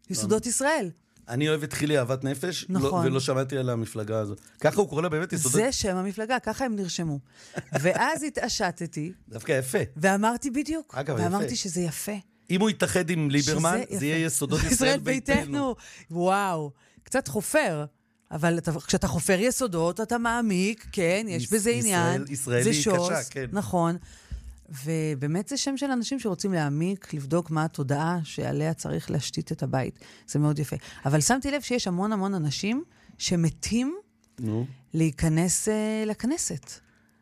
יסודות ישראל. אני אוהב את חילי אהבת נפש, נכון. ולא שמעתי על המפלגה הזו. ככה הוא קורא לה באמת יסודות... זה שם המפלגה, ככה הם נרשמו. ואז התעשתתי. דווקא יפה. ואמרתי בדיוק. אגב, ואמרתי יפה. שזה יפה. אם הוא יתאחד עם ליברמן, זה יהיה יסודות ישראל ביתנו. וואו, קצת חופר. אבל כשאתה חופר יסודות, אתה מעמיק, כן, יש בזה עניין. ישראלי קשה, כן. נכון. ובאמת זה שם של אנשים שרוצים להעמיק, לבדוק מה התודעה שעליה צריך להשתית את הבית. זה מאוד יפה. אבל שמתי לב שיש המון המון אנשים שמתים להיכנס לכנסת.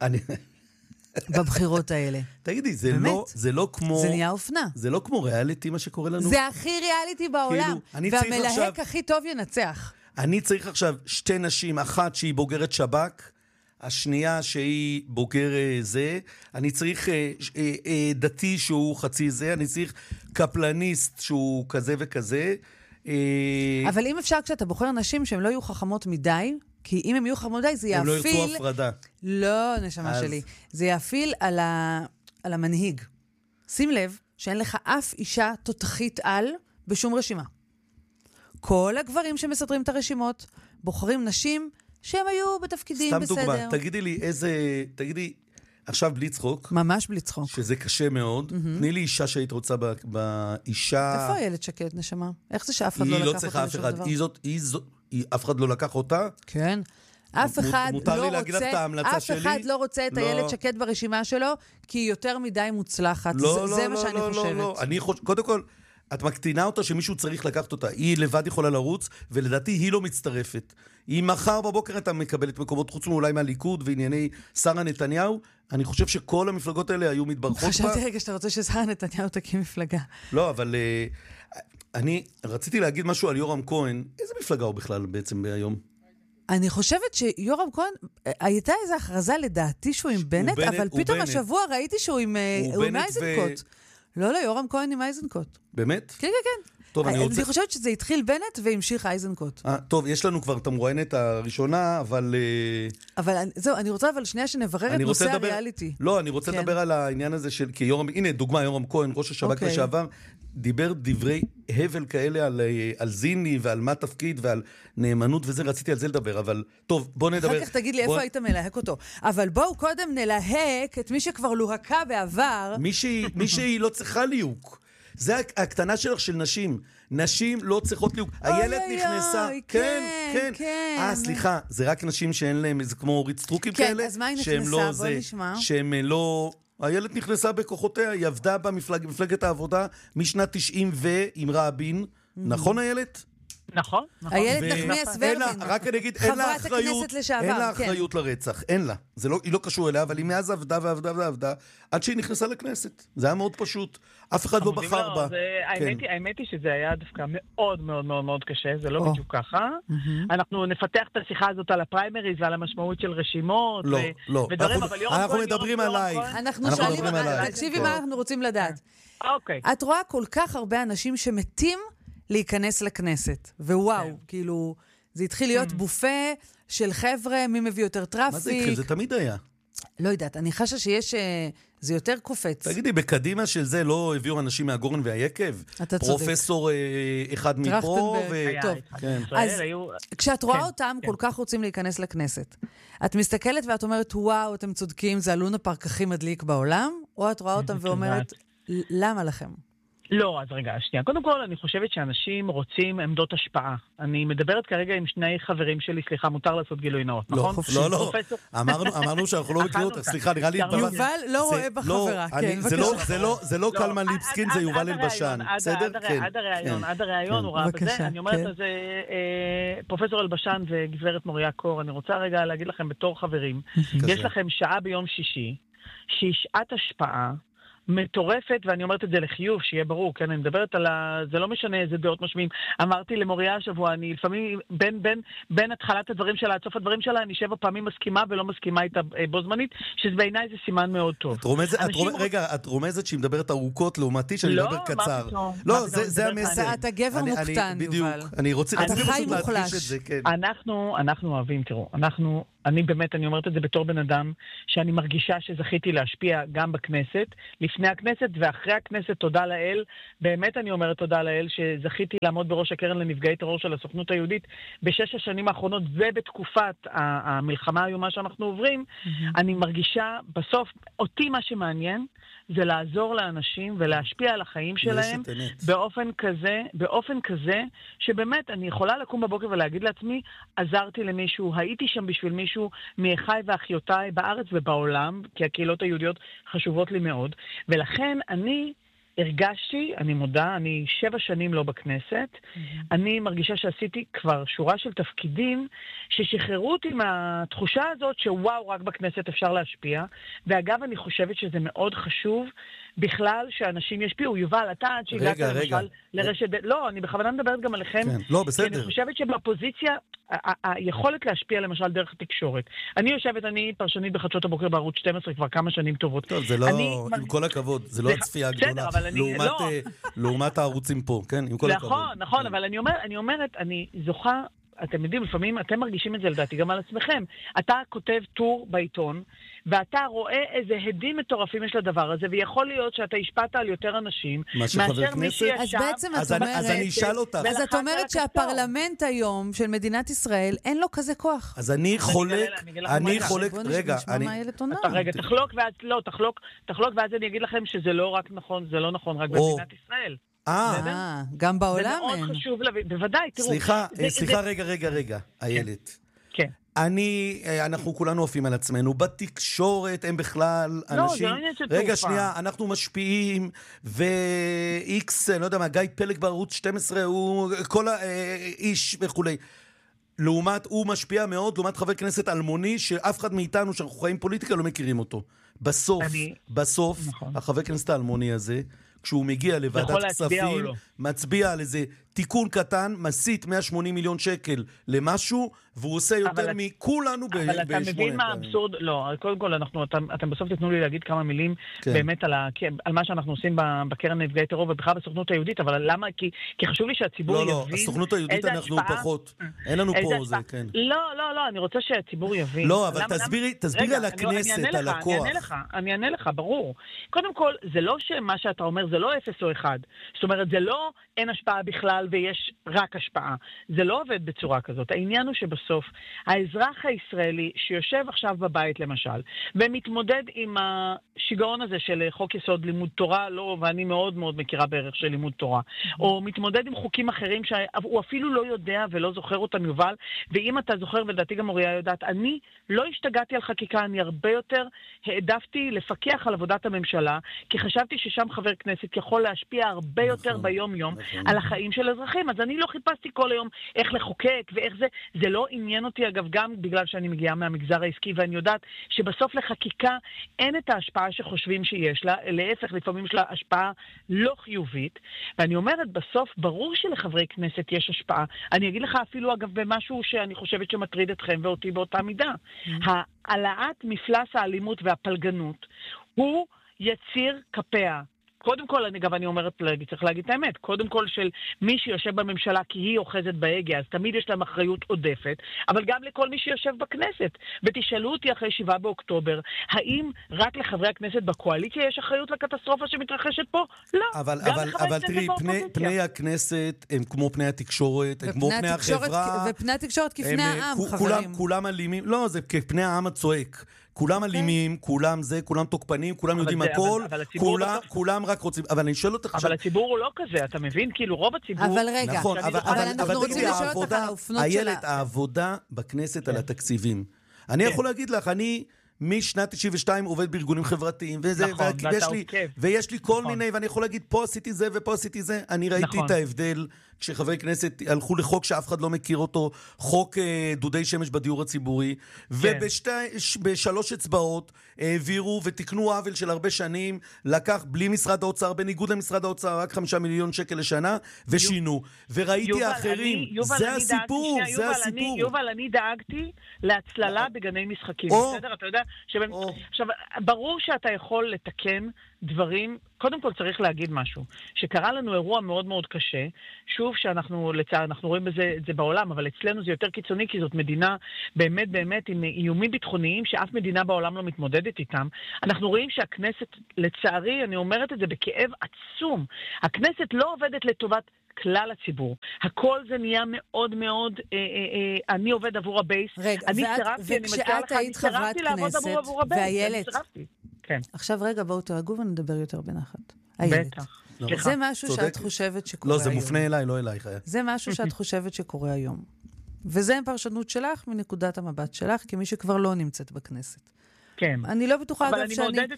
בבחירות האלה. תגידי, זה לא כמו... זה נהיה אופנה. זה לא כמו ריאליטי מה שקורה לנו? זה הכי ריאליטי בעולם. והמלהק הכי טוב ינצח. אני צריך עכשיו שתי נשים, אחת שהיא בוגרת שב"כ, השנייה שהיא בוגר זה, אני צריך דתי שהוא חצי זה, אני צריך קפלניסט שהוא כזה וכזה. אבל אם אפשר כשאתה בוחר נשים שהן לא יהיו חכמות מדי, כי אם הן יהיו חכמות מדי זה יאפיל... הם לא ירצו הפרדה. לא, נשמה שלי. זה יאפיל על המנהיג. שים לב שאין לך אף אישה תותחית על בשום רשימה. כל הגברים שמסדרים את הרשימות בוחרים נשים שהם היו בתפקידים בסדר. סתם דוגמה, תגידי לי עכשיו בלי צחוק. ממש בלי צחוק. שזה קשה מאוד. תני לי אישה שהיית רוצה באישה... איפה הילד שקט, נשמה? איך זה שאף אחד לא לקח אותה? היא לא צריכה אף אחד. אף אחד לא לקח אותה? כן. אף אחד לא רוצה את הילד שקט ברשימה שלו, כי היא יותר מדי מוצלחת. זה מה שאני חושבת. קודם כל, את מקטינה אותה שמישהו צריך לקחת אותה. היא לבד יכולה לרוץ, ולדעתי היא לא מצטרפת. היא מחר בבוקר אתה מקבלת מקומות חוץ מאולי מהליכוד וענייני שרה נתניהו. אני חושב שכל המפלגות האלה היו מתברכות בה. חשבתי רגע שאתה רוצה ששרה נתניהו תקים מפלגה. לא, אבל אני רציתי להגיד משהו על יורם כהן. איזה מפלגה הוא בכלל בעצם היום? אני חושבת שיורם כהן, הייתה איזו הכרזה לדעתי שהוא עם בנט, אבל פתאום השבוע ראיתי שהוא עם אייזנקוט. לא, יורם כהן עם אייזנקוט. באמת? כן, כן, כן. טוב, אני חושבת שזה התחיל בנט והמשיך אייזנקוט. טוב, יש לנו כבר את המרואיינת הראשונה, אבל... זהו, אני רוצה אבל שנייה שנברר את נושא הריאליטי. לא, אני רוצה לדבר על העניין הזה של... הנה, דוגמה, יורם כהן, ראש השב"כ לשעבר, דיבר דברי הבל כאלה על זיני ועל מה תפקיד ועל נאמנות וזה, רציתי על זה לדבר, אבל טוב, בוא נדבר. אחר כך תגיד לי איפה היית מלהק אותו. אבל בואו קודם נלהק את מי שכבר לוהקה בעבר. מי שהיא לא צריכה ליהוק. זה הקטנה שלך של נשים. נשים לא צריכות ליהוק. הילד נכנסה. כן. סליחה, זה רק נשים שאין להם, זה כמו אורית סטרוקים כאלה. כן, אז מה היא נכנסה? בוא נשמע. שהם לא... הילד נכנסה בכוחותיה, היא עבדה במפלגת העבודה משנת 90 עם רבין. נכון הילד? נכון. הילד נחמיאס ורבין. רק אני אגיד, אין לה אחריות לרצח. אין לה. היא לא קשור אליה, אבל היא מאז עבדה, עד שהיא נכנסה לכנסת. זה היה מאוד פשוט. אף אחד לא בחר בה. האמת היא שזה היה דווקא מאוד מאוד מאוד מאוד קשה, זה לא בדיוק ככה. אנחנו נפתח את השיחה הזאת על הפריימריז ועל המשמעות של רשימות. לא. אנחנו מדברים עלייך. אנחנו שואלים, תקשיבי מה אנחנו רוצים לדעת. את רואה כל כך הרבה אנשים שמתים להיכנס לכנסת. ווואו, כאילו, זה התחיל להיות בופה של חבר'ה, מי מביא יותר טראפיק. מה זה התחיל? זה תמיד היה. לא יודעת, אני חשה שיש, זה יותר קופץ. תגידי, בקדימה של זה לא הביאו אנשים מהגורן והיקב? אתה צודק. פרופסור אחד מפה. טוב, אז כשאת רואה אותם כל כך רוצים להיכנס לכנסת, את מסתכלת ואת אומרת, וואו, אתם צודקים, זה הלונה פארק הכי מדליק בעולם, או את רואה אותם ואומרת, למה לכם? לא, אז רגע, שנייה. קודם כל, אני חושבת שאנשים רוצים עמדות השפעה. אני מדברת כרגע עם שני חברים שלי, סליחה, מותר לעשות גילוי נאות, נכון? לא. אמרנו שאנחנו לא מכירים אותך, סליחה, נראה לי... יובל לא רואה בחברה, כן. זה לא קלמן ליבסקין, זה יובל אלבשן. בסדר? עד הרעיון הוא ראה בזה. אני אומרת לזה, פרופסור אלבשן וגברת מוריה קור, אני רוצה רגע להגיד לכם בתור חברים, יש לכם שעה ביום שישי, שהיא שעת השפעה, מטורפת, ואני אומרת את זה לחיוב, שיהיה ברור, כן, אני מדברת על זה לא משנה איזה דעות משמיעים. אמרתי למוריה השבוע, אני לפעמים, בין התחלת הדברים שלה, עד סוף הדברים שלה, אני 7 פעמים מסכימה ולא מסכימה איתה בו זמנית, שבעיניי זה סימן מאוד טוב. את רומזת שהיא מדברת ארוכות לעומתי, שאני מדבר קצר. לא, זה המסר. אתה גבר מוקטן, יובל. אני רוצה אתה חי מוחלש. אנחנו אוהבים, תראו, אנחנו אני באמת, אני אומרת את זה בתור בן אדם, שאני מרגישה שזכיתי להשפיע גם בכנסת, לפני הכנסת ואחרי הכנסת, תודה לאל. באמת אני אומרת תודה לאל, שזכיתי לעמוד בראש הקרן לנפגעי טרור של הסוכנות היהודית בשש השנים האחרונות, ובתקופת המלחמה האיומה שאנחנו עוברים. אני מרגישה, בסוף, אותי מה שמעניין, זה לעזור לאנשים ולהשפיע על החיים שלהם באופן כזה, שבאמת אני יכולה לקום בבוקר ולהגיד לעצמי, עזרתי למישהו, הייתי שם בשביל מישהו מאחיי ואחיותיי בארץ ובעולם, כי הקהילות היהודיות חשובות לי מאוד, ולכן אני הרגשתי, אני מודה, אני 7 שנים לא בכנסת, אני מרגישה שעשיתי כבר שורה של תפקידים ששחררו אותי מהתחושה הזאת שוואו, רק בכנסת אפשר להשפיע, ואגב אני חושבת שזה מאוד חשוב בכלל שאנשים ישפיעו. יובל, אתה עד שהגעת למשל לרשת... לא, אני בכוונה מדברת גם עליכם. כן, לא, בסדר. כי אני חושבת שבפוזיציה, היכולת להשפיע למשל דרך התקשורת. אני פרשנית בחדשות הבוקר בערוץ 12 כבר כמה שנים טובות. טוב, זה לא, עם כל הכבוד, זה לא הצפייה הגדולה. לעומת הערוצים פה, כן? עם כל הכבוד. נכון, אבל אני אומרת, אני זוכה, אתם יודעים, לפעמים אתם מרגישים את זה לדעתי גם על עצמכם. אתה כותב טור בעיתון, ואתה רואה איזה הדים מטורפים יש לדבר הזה, ויכול להיות שאתה השפעת על יותר אנשים, מאשר מי שישב. אז בעצם את אומרת... אז אני אשאל אותך. אז את אומרת שהפרלמנט היום של מדינת ישראל, אין לו כזה כוח. אז אני חולק, רגע, תחלוק, ואז אני אגיד לכם שזה לא רק נכון, זה לא נכון רק במדינת ישראל. גם בעולם אין. זה מאוד חשוב להבין, בוודאי, תראו. סליחה, רגע, איילת. כן. אנחנו כולנו עפים על עצמנו, בתקשורת הם בכלל אנשים... לא, זה לא עניין של תרופה. רגע, שנייה, אנחנו משפיעים, ואיקס, אני לא יודע מה, גיא פלג בערוץ 12, הוא כל האיש וכולי. לעומת, הוא משפיע מאוד, לעומת חבר כנסת אלמוני, שאף אחד מאיתנו, שאנחנו חיים פוליטיקה, לא מכירים אותו. בסוף, החבר כנסת האלמוני הזה, כשהוא מגיע לוועדת כספים, מצביע על איזה תיקון קטן, מסית 180 מיליון שקל למשהו, והוא עושה יותר מכולנו ב-8. אבל אתה מבין מה האבסורד? לא, קודם כל, אתם בסוף תתנו לי להגיד כמה מילים באמת על מה שאנחנו עושים בקרן לנפגעי טרור, ובכלל בסוכנות היהודית, אבל למה? כי חשוב לי שהציבור יבין... לא, הסוכנות היהודית אנחנו פחות. אין לנו פה זה, כן. לא, אני רוצה שהציבור יבין. לא, אבל תסבירי על הכנסת, על הכוח. אני אענה לך, ברור. קודם כל, זה לא שמה שאתה אומר, זה לא 0 או 1. זאת אומרת, זה לא אין השפעה בכלל ויש רק השפעה. זה לא עובד בצורה כזאת. העניין הוא שבסוף, האזרח הישראלי שיושב עכשיו בבית למשל, ומתמודד עם השיגעון הזה של חוק יסוד לימוד תורה, לא, ואני מאוד מאוד מכירה בערך של לימוד תורה, או מתמודד עם חוקים אחרים שהוא אפילו לא יודע ולא זוכר אותם, יובל, ואם אתה זוכר, ולדעתי גם אוריה יודעת, אני לא השתגעתי על חקיקה, אני הרבה יותר העדפתי לפקח על עבודת הממשלה, כי חשבתי ששם חבר כנסת יכול להשפיע הרבה יותר ביום-יום על החיים של אזרחים. אז אני לא חיפשתי כל היום איך לחוקק ואיך זה לא עניין אותי, אגב, גם בגלל שאני מגיעה מהמגזר העסקי, ואני יודעת שבסוף לחקיקה אין את ההשפעה שחושבים שיש לה, להפך, לפעמים יש לה השפעה לא חיובית, ואני אומרת, בסוף ברור שלחברי כנסת יש השפעה. אני אגיד לך אפילו, אגב, במשהו שאני חושבת שמטריד אתכם ואותי באותה מידה. העלאת מפלס האלימות והפלגנות הוא יציר כפיה. קודם כל, אני אומרת, צריך להגיד את האמת, קודם כל של מי שיושב בממשלה כי היא אוחזת בהגה, אז תמיד יש להם אחריות עודפת, אבל גם לכל מי שיושב בכנסת. ותשאלו אותי אחרי 7 באוקטובר, האם רק לחברי הכנסת בקואליציה יש אחריות לקטסטרופה שמתרחשת פה? לא. אבל תראי, פני הכנסת הם כמו פני התקשורת, הם כמו פני החברה. ופני התקשורת כפני העם, חברים. כולם אלימים, לא, זה כפני העם הצועק. כולם אלימים, כולם תוקפנים, כולם יודעים הכל, כולם רק רוצים, אבל אני שואל אותך... אבל הציבור הוא לא כזה, אתה מבין? כאילו רוב הציבור... אבל רגע, נכון, אבל אנחנו רוצים לשאול אותך על האופנות שלה. איילת, העבודה בכנסת על התקציבים. אני יכול להגיד לך, אני משנת 92 עובד בארגונים חברתיים, ויש לי כל מיני, ואני יכול להגיד, פה עשיתי זה ופה עשיתי זה, אני ראיתי את ההבדל כשחברי כנסת הלכו לחוק שאף אחד לא מכיר אותו, חוק דודי שמש בדיור הציבורי, ובשלוש אצבעות העבירו ותקנו עוול של הרבה שנים, לקח בלי משרד האוצר, בניגוד למשרד האוצר, רק 5 מיליון שקל לשנה, ושינו. וראיתי האחרים, זה הסיפור, זה הסיפור. יובל, אני דאגתי להצללה בגני משחקים. בסדר, אתה יודע, עכשיו, ברור שאתה יכול לתקן דברים, קודם כל צריך להגיד משהו, שקרה לנו אירוע מאוד מאוד קשה, שוב שאנחנו רואים בזה את זה בעולם, אבל אצלנו זה יותר קיצוני, כי זאת מדינה באמת באמת עם איומים ביטחוניים שאף מדינה בעולם לא מתמודדת איתם. אנחנו רואים שהכנסת, לצערי, אני אומרת את זה בכאב עצום, הכנסת לא עובדת לטובת כלל הציבור. הכל זה נהיה מאוד מאוד, אני עובד עבור הבייס. רגע, וכשאת היית חברת כנסת, ואיילת, כן. עכשיו רגע, בואו תרגעו ונדבר יותר בנחת. בטח. זה משהו שאת חושבת שקורה היום. לא, זה מופנה אליי, לא אלייך. זה משהו שאת חושבת שקורה היום. וזה פרשנות שלך מנקודת המבט שלך, כמי שכבר לא נמצאת בכנסת. כן. אני לא בטוחה, אגב,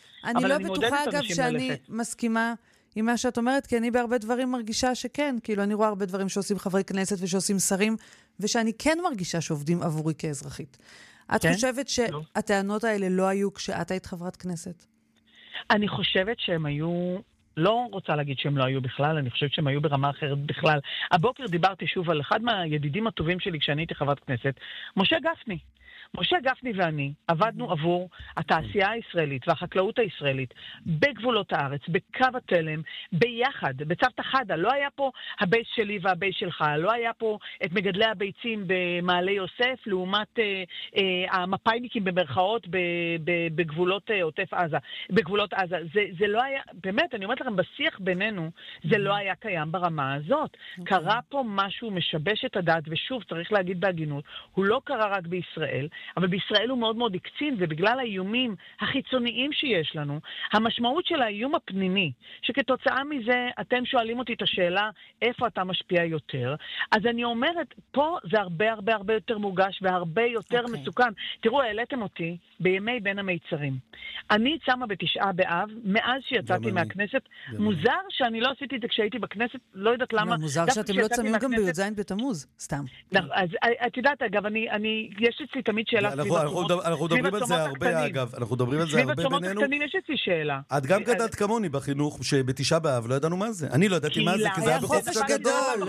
שאני מסכימה עם מה שאת אומרת, כי אני בהרבה דברים מרגישה שכן, כאילו אני רואה הרבה דברים שעושים חברי כנסת ושעושים שרים, ושאני כן מרגישה שעובדים עבורי כאזרחית. את חושבת שהטענות האלה לא היו כשאת היית חברת כנסת? אני חושבת שהם היו, לא רוצה להגיד שהם לא היו בכלל, אני חושבת שהם היו ברמה אחרת בכלל. הבוקר דיברתי שוב על אחד מהידידים הטובים שלי כשאני הייתי חברת כנסת, משה גפני. משה גפני ואני עבדנו עבור התעשייה הישראלית והחקלאות הישראלית בגבולות הארץ, בקו התלם, ביחד, בצוותא חדא. לא היה פה הבייס שלי והבייס שלך, לא היה פה את מגדלי הביצים במעלה יוסף, לעומת המפאיניקים במרכאות בגבולות עוטף עזה, בגבולות עזה. זה לא היה, באמת, אני אומרת לכם, בשיח בינינו, זה לא היה קיים ברמה הזאת. קרה פה משהו משבש את הדעת, ושוב, צריך להגיד בהגינות, הוא לא קרה רק בישראל, אבל בישראל הוא מאוד מאוד הקצין, ובגלל האיומים החיצוניים שיש לנו, המשמעות של האיום הפנימי, שכתוצאה מזה אתם שואלים אותי את השאלה, איפה אתה משפיע יותר, אז אני אומרת, פה זה הרבה הרבה הרבה יותר מורגש, והרבה יותר מסוכן. תראו, העליתם אותי בימי בין המיצרים. אני צמה בתשעה באב, מאז שיצאתי מהכנסת, מוזר שאני לא עשיתי את זה כשהייתי בכנסת, לא יודעת למה. מוזר שאתם לא צמים גם בי"ז בתמוז, סתם. אז את יודעת, אגב, יש אצלי תמיד שאלה סביב הצומות. אנחנו מדברים על זה הרבה, אגב. אנחנו מדברים על זה הרבה בינינו. סביב הצומות הקטנים יש אצלי שאלה. את גם גדלת כמוני בחינוך, שבתשעה באב לא ידענו מה זה. אני לא ידעתי מה זה, כי זה היה בחופש הגדול.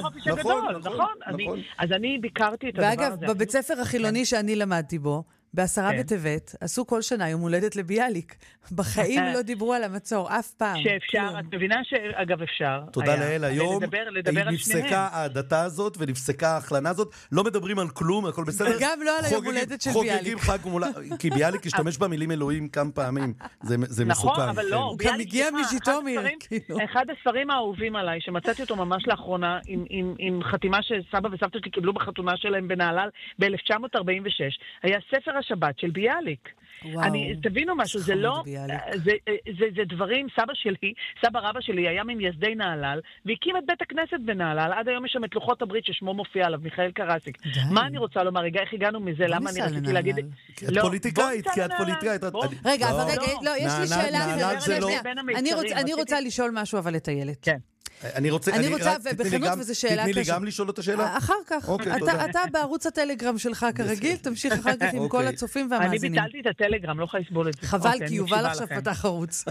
נכון. אז אני ביקרתי את הדבר הזה. ואגב, בבית ספר החילוני שאני למדתי בו, בעשרה בטבת, עשו כל שנה יום הולדת לביאליק. בחיים לא דיברו על המצור, אף פעם. שאפשר, את מבינה שאגב אפשר. תודה לאל, היום נפסקה ההדתה הזאת ונפסקה ההחלנה הזאת. לא מדברים על כלום, הכל בסדר. גם לא על היום הולדת של ביאליק. חוגגים חג מולה, כי ביאליק השתמש במילים אלוהים כמה פעמים. זה מסוכן. נכון, אבל לא. הוא גם הגיע מז'יטומיר. אחד הספרים האהובים עליי, שמצאתי אותו ממש לאחרונה, עם חתימה שסבא וסבתא שלי קיבלו בחתונה שלהם בנהלל ב-1946, היה ספר השבת של ביאליק. תבינו משהו, זה לא, זה דברים, סבא רבא שלי היה ממייסדי נהלל, והקים את בית הכנסת בנהלל, עד היום יש שם את לוחות הברית ששמו מופיע עליו, מיכאל קרסיק. מה אני רוצה לומר? רגע, איך הגענו מזה? למה אני רציתי להגיד? כי את פוליטיקאית, רגע, אבל רגע, לא, יש לי שאלה. אני רוצה לשאול משהו, אבל את איילת. כן. אני רוצה, ובכנות, וזו שאלה קשה. תתני לי גם לשאול את השאלה? אחר כך. אתה בערוץ הטלגרם שלך כרגיל, תמשיך אחר כך עם כל הצופים והמאזינים. אני ביטלתי את הטלגרם, לא יכולה לסבול את זה. חבל, כי יובל עכשיו פתח ערוץ.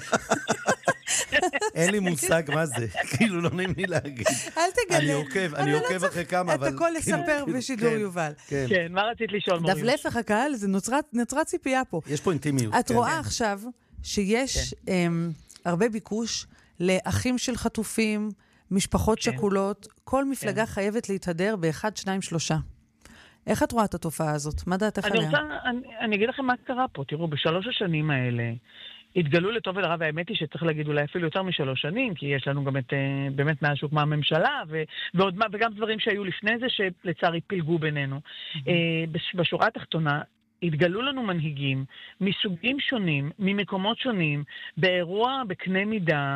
אין לי מושג מה זה, כאילו לא נעים לי להגיד. אל תגלה. אני עוקב אחרי כמה, אבל... את הכל לספר בשידור יובל. כן, מה רצית לשאול מורים? דף לפח הקהל, זה נוצרה ציפייה פה. יש פה אינטימיות. את רואה עכשיו שיש הרבה ביקוש לאחים של חטופים, משפחות שכולות, כל מפלגה חייבת להתהדר ב1, 2, 3. איך את רואה את התופעה הזאת? מה דעתך עליה? אני אגיד לכם מה קרה פה. תראו, בשלוש השנים האלה התגלו לטוב ולרע, והאמת היא שצריך להגיד אולי אפילו יותר משלוש שנים, כי יש לנו גם את, באמת מאז שהוקמה הממשלה, וגם דברים שהיו לפני זה שלצערי פילגו בינינו. בשורה התחתונה, התגלו לנו מנהיגים מסוגים שונים, ממקומות שונים, באירוע בקנה מידה,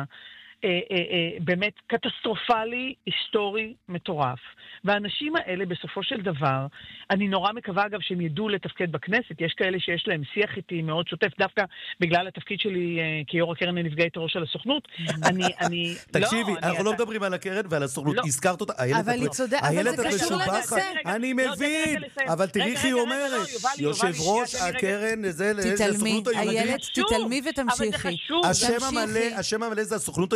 באמת קטסטרופלי, היסטורי, מטורף. והאנשים האלה בסופו של דבר, אני נורא מקווה אגב שהם ידעו לתפקד בכנסת, יש כאלה שיש להם שיח איתי מאוד שוטף, דווקא בגלל התפקיד שלי כיו"ר הקרן לנפגעי טרור של הסוכנות. תקשיבי, אנחנו לא מדברים על הקרן ועל הסוכנות, הזכרת אותה, איילת את משובחת, אני מבין, אבל תראי איך היא אומרת, יושב ראש הקרן זה לסוכנות היהודית. איילת, תתעלמי ותמשיכי. השם המלא זה הסוכנות היהודית.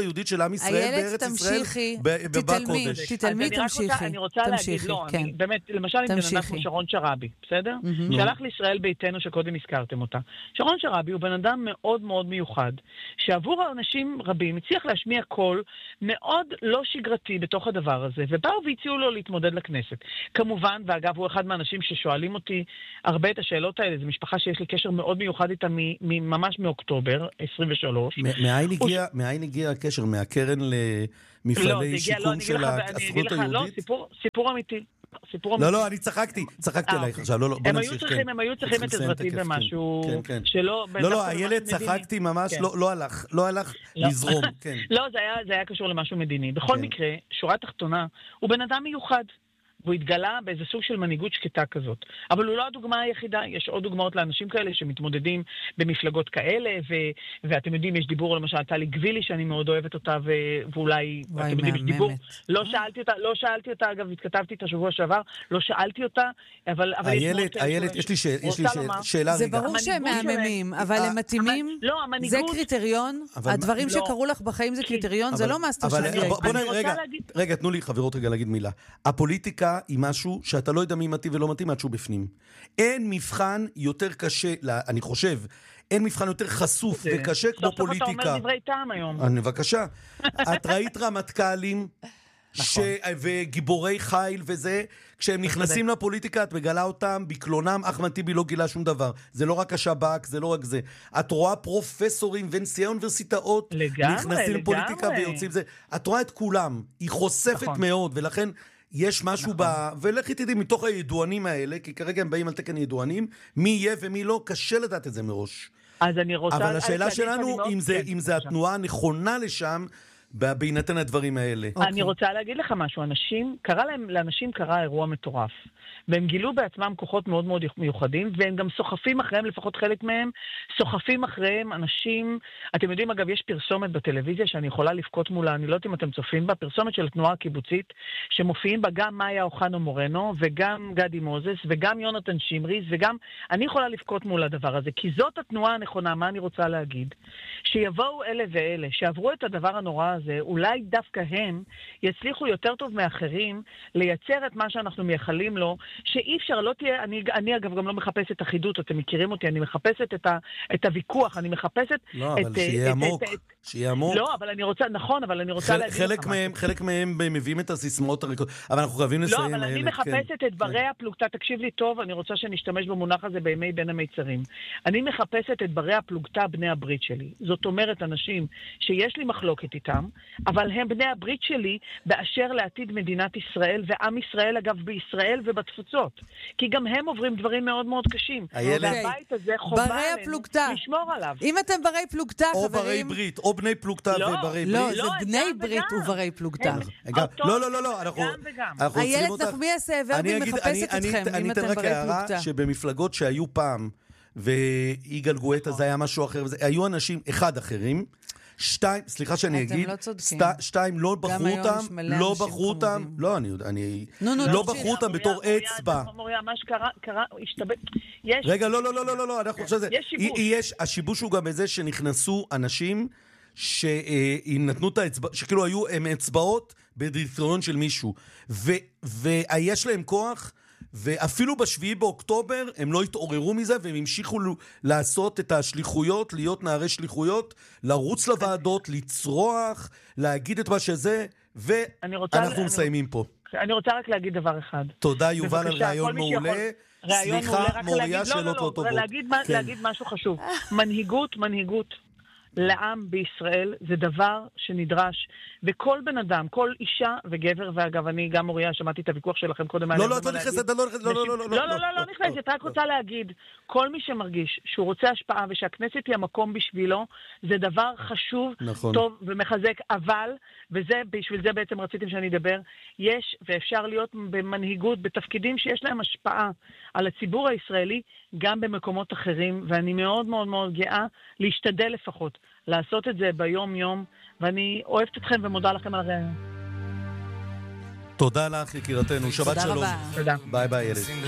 היהודית של עם ישראל בארץ ישראל, בקודש. תתעלמי, תמשיכי. אני רוצה להגיד, לא, באמת, למשל אם בן כמו שרון שרבי, בסדר? שהלך לישראל ביתנו שקודם הזכרתם אותה. שרון שרבי הוא בן אדם מאוד מאוד מיוחד, שעבור האנשים רבים הצליח להשמיע קול מאוד לא שגרתי בתוך הדבר הזה, ובאו והציעו לו להתמודד לכנסת. כמובן, ואגב, הוא אחד מהאנשים ששואלים אותי הרבה את השאלות האלה, זו משפחה שיש לי קשר מאוד מיוחד איתה ממש מאוקטובר 23. מאין הגיע הקשר? מהקרן למפעלי שיקום של הזכות היהודית? לא, סיפור אמיתי. לא, אני צחקתי עלייך עכשיו, לא, בוא נמשיך. הם היו צריכים את עזרתי במשהו שלא... לא, הילד צחקתי ממש, לא הלך לזרום, כן. לא, זה היה קשור למשהו מדיני. בכל מקרה, שורה תחתונה, הוא בן אדם מיוחד. והוא התגלה באיזה סוג של מנהיגות שקטה כזאת. אבל הוא לא הדוגמה היחידה, יש עוד דוגמאות לאנשים כאלה שמתמודדים במפלגות כאלה, ואתם יודעים, יש דיבור למשל, טלי גבילי, שאני מאוד אוהבת אותה, ואולי, אתם יודעים, יש דיבור, לא שאלתי אותה, אגב, התכתבתי את השבוע שעבר, לא שאלתי אותה, אבל... איילת, יש לי שאלה רגע. זה ברור שהם מהממים, אבל הם מתאימים, זה קריטריון, הדברים שקרו לך בחיים זה קריטריון, זה לא מאסטר שלי. רגע, תנו לי חברות רגע להגיד מילה. הפוליטיקה היא משהו שאתה לא יודע מי מתאים ולא מתאים עד שהוא בפנים. אין מבחן יותר קשה, אני חושב, אין מבחן יותר חשוף וקשה כמו פוליטיקה. סוף אתה אומר דברי טעם היום. בבקשה. את ראית רמטכ"לים וגיבורי חיל וזה, כשהם נכנסים לפוליטיקה את מגלה אותם בקלונם, אחמד טיבי לא גילה שום דבר. זה לא רק השב"כ, זה לא רק זה. את רואה פרופסורים ונשיאי האוניברסיטאות נכנסים לפוליטיקה ויוצאים זה. את רואה את כולם. היא חושפת מאוד, ולכן יש משהו ולכי תדעי מתוך הידוענים האלה, כי כרגע הם באים על תקן ידוענים, מי יהיה ומי לא, קשה לדעת את זה מראש. אז אני רוצה... אבל השאלה שלנו, אם זה התנועה הנכונה לשם, בהינתן הדברים האלה. אני רוצה להגיד לך משהו, לאנשים קרה אירוע מטורף, והם גילו בעצמם כוחות מאוד מאוד מיוחדים, והם גם סוחפים אחריהם, לפחות חלק מהם, סוחפים אחריהם אנשים, אתם יודעים אגב, יש פרסומת בטלוויזיה שאני יכולה לפקוט מולה, אני לא יודעת אם אתם צופים בה, פרסומת של התנועה הקיבוצית, שמופיעים בה גם מאיה אוחנו מורנו, וגם גדי מוזס, וגם יונתן שמריז, וגם אני יכולה לפקוט מול הדבר הזה, כי זאת התנועה הנכונה, מה אני רוצה להגיד? שיבואו אלה ואלה, שעברו את הדבר הנורא הזה, אולי דווקא הם יצליחו יותר טוב מאחרים לייצר את מה שאנחנו מייחלים לו, שאי אפשר, לא תהיה, אני אגב גם לא מחפשת אחידות, אתם מכירים אותי, אני מחפשת את הוויכוח, אני מחפשת לא, אבל שיהיה עמוק, שיהיה עמוק. לא, אבל אני רוצה, נכון, אבל אני רוצה להגיד לך משהו. חלק מהם מביאים את הסיסמאות הריקות, אבל אנחנו חייבים לסיים. לא, אבל אני מחפשת את ברי הפלוגתא, תקשיב לי טוב, אני רוצה שנשתמש במונח הזה בימי בין המיצרים. אני מחפשת את ברי הפלוגתא בני הברית שלי. זאת אומרת, אנשים שיש לי מחלוקת איתם, אבל הם בני הברית שלי באשר לעתיד מדינת ישראל, ועם ישראל אגב בישראל ובתפוצות. כי גם הם עוברים דברים מאוד מאוד קשים. והבית הזה חובה עלינו לשמור עליו. אם אתם ברי פלוגתא, חברים... או ברי ברית, או בני פלוגתא וברי ברית. לא, זה בני ברית וברי פלוגתא. לא, אנחנו איילת נחמיאס ורבין מחפשת אתכם, אם אתם ברי פלוגתא. אני אתן רק הערה שבמפלגות שהיו פעם, ויגאל גואטה זה היה משהו אחר, היו אנשים אחד אחרים, שתיים, סליחה שאני אגיד, שתיים, לא בחרו אותם, לא בחרו אותם בתור אצבע. מה שקרה, השתבט. רגע, לא, אנחנו חושבים שזה. השיבוש הוא גם בזה שנכנסו אנשים שנתנו את האצבע, שכאילו היו הם אצבעות בדירקטוריון של מישהו, ויש להם כוח, ואפילו בשביעי באוקטובר הם לא התעוררו מזה, והם המשיכו לעשות את השליחויות, להיות נערי שליחויות, לרוץ לוועדות, לצרוח, להגיד את מה שזה, ואנחנו מסיימים פה. אני רוצה רק להגיד דבר אחד. תודה יובל על רעיון מעולה. סליחה, מוריה, שאלות לא טובות. להגיד משהו חשוב. מנהיגות. לעם בישראל זה דבר שנדרש, וכל בן אדם, כל אישה וגבר, ואגב, אני גם מוריה, שמעתי את הוויכוח שלכם קודם. לא, אתה נכנסת, לא נכנסת, רק רוצה להגיד, כל מי שמרגיש שהוא רוצה השפעה, ושהכנסת היא המקום בשבילו, זה דבר חשוב, טוב ומחזק, אבל, בשביל זה בעצם רציתם שאני אדבר, יש ואפשר להיות במנהיגות, בתפקידים שיש להם השפעה על הציבור הישראלי, גם במקומות אחרים, ואני מאוד מאוד מאוד גאה להשתדל לפחות, לעשות את זה ביום יום, ואני אוהבת אתכם ומודה לכם על הרעיון. תודה לך יקירתנו, שבת שלום. תודה. ביי ביי ילד.